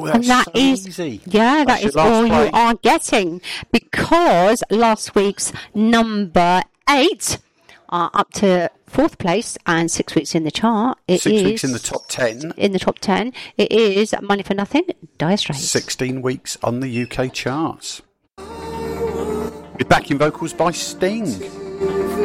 that's that so is, easy. yeah, that is all you are getting, because last week's number 8 are up to 4th place and 6 weeks in the chart. 6 weeks in the top 10. In the top 10. It is Money for Nothing, Dire Straits. 16 weeks on the UK charts. With backing vocals by Sting.